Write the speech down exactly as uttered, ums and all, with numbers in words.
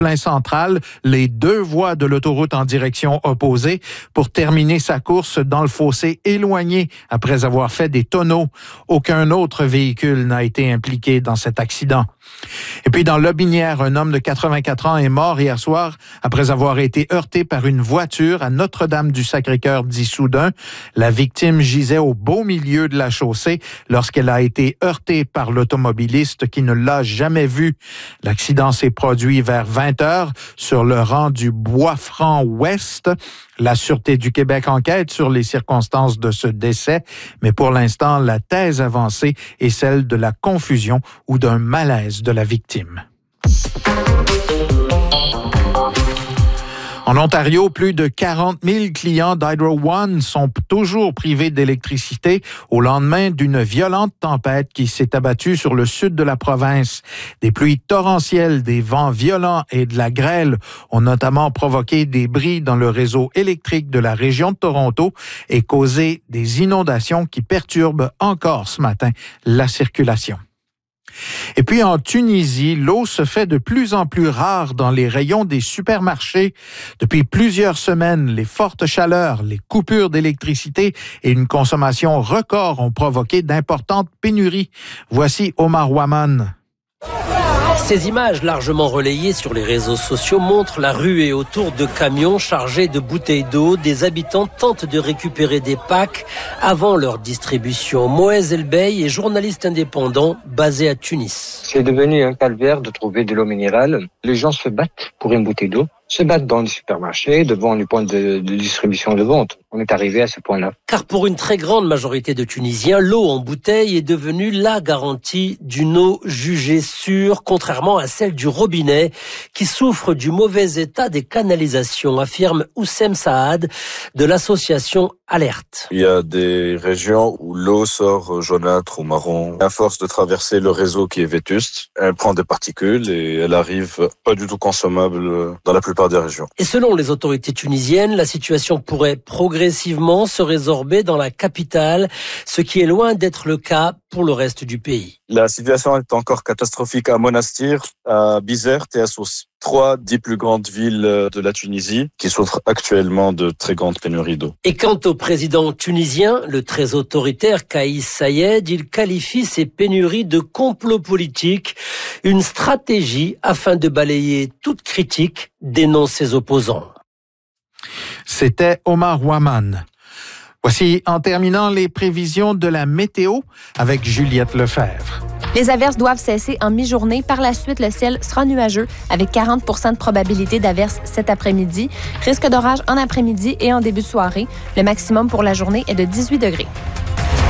plein central, les deux voies de l'autoroute en direction opposée pour terminer sa course dans le fossé éloigné après avoir fait des tonneaux. Aucun autre véhicule n'a été impliqué dans cet accident. Et puis dans Lotbinière, un homme de quatre-vingt-quatre ans est mort hier soir après avoir été heurté par une voiture à Notre-Dame-du-Sacré-Cœur d'Issoudun. La victime gisait au beau milieu de la chaussée lorsqu'elle a été heurtée par l'automobiliste qui ne l'a jamais vue. L'accident s'est produit vers vingt heures sur le rang du Bois-Franc-Ouest. La Sûreté du Québec enquête sur les circonstances de ce décès, mais pour l'instant, la thèse avancée est celle de la confusion ou d'un malaise de la victime. En Ontario, plus de quarante mille clients d'Hydro One sont toujours privés d'électricité au lendemain d'une violente tempête qui s'est abattue sur le sud de la province. Des pluies torrentielles, des vents violents et de la grêle ont notamment provoqué des bris dans le réseau électrique de la région de Toronto et causé des inondations qui perturbent encore ce matin la circulation. Et puis en Tunisie, l'eau se fait de plus en plus rare dans les rayons des supermarchés. Depuis plusieurs semaines, les fortes chaleurs, les coupures d'électricité et une consommation record ont provoqué d'importantes pénuries. Voici Omar Waman. Ces images largement relayées sur les réseaux sociaux montrent la ruée autour de camions chargés de bouteilles d'eau. Des habitants tentent de récupérer des packs avant leur distribution. Moez Elbey est journaliste indépendant basé à Tunis. C'est devenu un calvaire de trouver de l'eau minérale. Les gens se battent pour une bouteille d'eau, se battent dans les supermarchés, devant les points de, de distribution de vente. On est arrivé à ce point-là. Car pour une très grande majorité de Tunisiens, l'eau en bouteille est devenue la garantie d'une eau jugée sûre, contrairement à celle du robinet, qui souffre du mauvais état des canalisations, affirme Oussem Saad de l'association Alerte. Il y a des régions où l'eau sort jaunâtre ou marron. À force de traverser le réseau qui est vétuste, elle prend des particules et elle arrive pas du tout consommable dans la plupart des régions. Et selon les autorités tunisiennes, la situation pourrait progressivement se résorber dans la capitale, ce qui est loin d'être le cas pour le reste du pays. La situation est encore catastrophique à Monastir, à Bizerte et à Sousse. Trois des plus grandes villes de la Tunisie qui souffrent actuellement de très grandes pénuries d'eau. Et quant au président tunisien, le très autoritaire Kais Saied, il qualifie ces pénuries de complot politique, une stratégie afin de balayer toute critique, dénonce ses opposants. C'était Omar Waman. Voici en terminant les prévisions de la météo avec Juliette Lefebvre. Les averses doivent cesser en mi-journée. Par la suite, le ciel sera nuageux avec quarante pour cent de probabilité d'averses cet après-midi. Risque d'orage en après-midi et en début de soirée. Le maximum pour la journée est de dix-huit degrés.